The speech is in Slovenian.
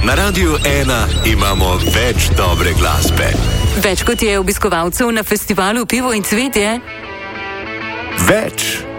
Na Radiu 1 imamo več dobre glasbe. Več kot je obiskovalcev na festivalu Pivo in cvetje? Več